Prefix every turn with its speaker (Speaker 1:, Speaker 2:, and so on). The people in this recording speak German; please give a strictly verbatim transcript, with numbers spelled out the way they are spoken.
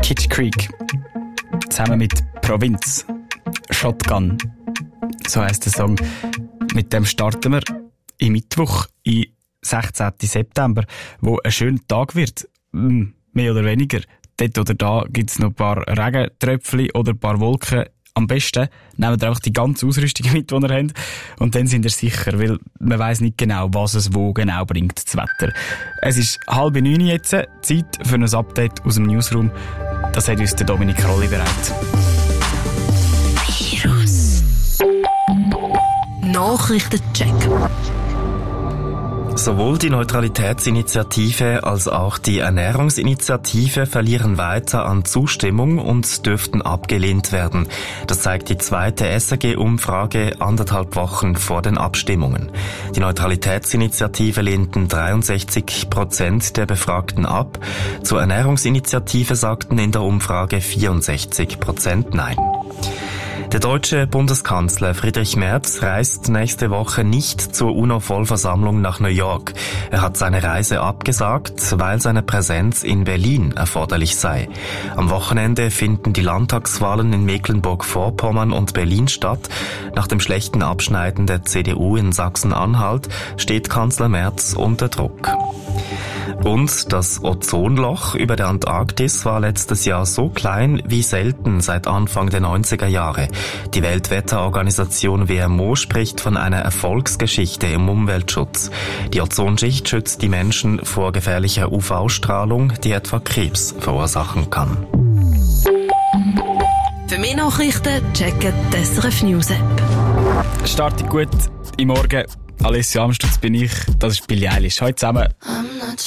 Speaker 1: Kitsch Creek. Zusammen mit Provinz. Shotgun. So heisst der Song. Mit dem starten wir im Mittwoch, im sechzehnten September, wo ein schöner Tag wird. Mehr oder weniger. Dort oder da gibt es noch ein paar Regentröpfchen oder ein paar Wolken. Am besten nehmt ihr auch die ganze Ausrüstung mit, die ihr habt. Und dann sind ihr sicher, weil man weiss nicht genau, was es wo genau bringt, das Wetter. Es ist halb neun jetzt, Zeit für ein Update aus dem Newsroom. Das hat uns der Dominik Rolli bereit.
Speaker 2: Virus Nachrichtencheck.
Speaker 3: Sowohl die Neutralitätsinitiative als auch die Ernährungsinitiative verlieren weiter an Zustimmung und dürften abgelehnt werden. Das zeigt die zweite S R G-Umfrage anderthalb Wochen vor den Abstimmungen. Die Neutralitätsinitiative lehnten dreiundsechzig Prozent der Befragten ab. Zur Ernährungsinitiative sagten in der Umfrage vierundsechzig Prozent Nein. Der deutsche Bundeskanzler Friedrich Merz reist nächste Woche nicht zur UNO-Vollversammlung nach New York. Er hat seine Reise abgesagt, weil seine Präsenz in Berlin erforderlich sei. Am Wochenende finden die Landtagswahlen in Mecklenburg-Vorpommern und Berlin statt. Nach dem schlechten Abschneiden der C D U in Sachsen-Anhalt steht Kanzler Merz unter Druck. Und das Ozonloch über der Antarktis war letztes Jahr so klein wie selten seit Anfang der neunziger Jahre. Die Weltwetterorganisation W M O spricht von einer Erfolgsgeschichte im Umweltschutz. Die Ozonschicht schützt die Menschen vor gefährlicher U V-Strahlung, die etwa Krebs verursachen kann.
Speaker 2: Für mehr Nachrichten checken die S R F News App.
Speaker 1: Startet gut im Morgen. Alessio Amstutz bin ich. Das ist Billie Eilish. Heute zusammen.